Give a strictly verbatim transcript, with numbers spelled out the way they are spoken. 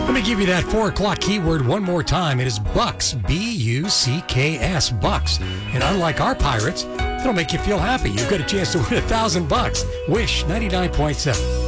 Let me give you that four o'clock keyword one more time. It is Bucks, B U C K S, Bucks. And unlike our Pirates, it'll make you feel happy. You've got a chance to win a thousand bucks. Wish ninety-nine point seven.